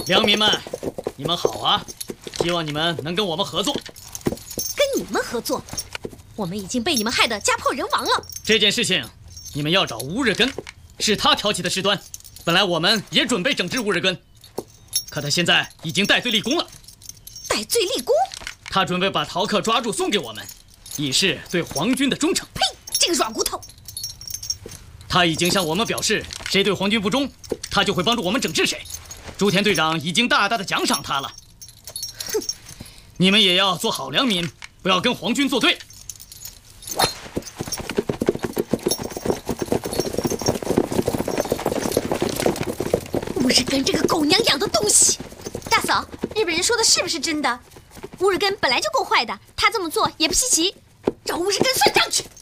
良民们，你们好啊！希望你们能跟我们合作。 跟你们合作？我们已经被你们害得家破人亡了。 这件事情，你们要找乌日根，是他挑起的事端。本来我们也准备整治乌日根，可他现在已经戴罪立功了。 戴罪立功？ 他准备把逃客抓住送给我们，以示对皇军的忠诚。 呸！这个软骨头！ 他已经向我们表示，谁对皇军不忠，他就会帮助我们整治谁。朱田队长已经大大的奖赏他了。 哼！ 你们也要做好良民，不要跟皇军作对。 乌日根这个狗娘养的东西！大嫂，日本人说的是不是真的？乌日根本来就够坏的，他这么做也不稀奇。找乌日根算账去！